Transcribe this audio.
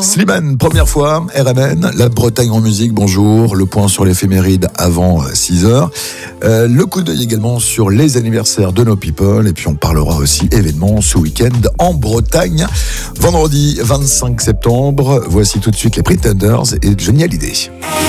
Slimane, première fois, RMN, la Bretagne en musique, bonjour. Le point sur l'éphéméride avant 6h. Le coup d'œil également sur les anniversaires de nos people. Et puis on parlera aussi événements ce week-end en Bretagne. Vendredi 25 septembre, voici tout de suite les Pretenders et Johnny Hallyday.